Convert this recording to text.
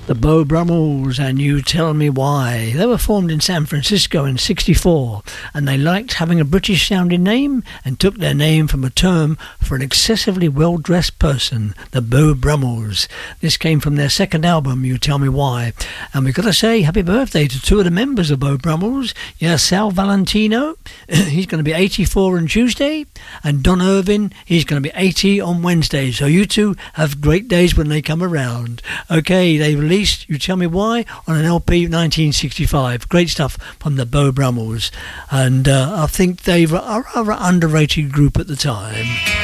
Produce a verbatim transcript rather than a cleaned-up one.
The Beau Brummels and You Tell Me Why. They were formed in San Francisco in sixty-four, and they liked having a British sounding name and took their name from a term for an excessively well dressed person, the Beau Brummels. This came from their second album, You Tell Me Why. And we've got to say happy birthday to two of the members of Beau Brummels. Yeah, Sal Valentino, he's going to be eighty-four on Tuesday, and Don Irvin, he's going to be eighty on Wednesday. So you two have great days when they come around. Okay, they released You Tell Me Why on an L P nineteen sixty-five. Great stuff from the Beau Brummels, and uh, I think they were a rather underrated group at the time.